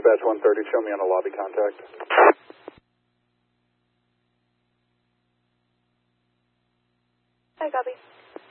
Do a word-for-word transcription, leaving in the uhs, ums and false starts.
Dispatch one thirty, show me on a lobby contact. Hi, copy.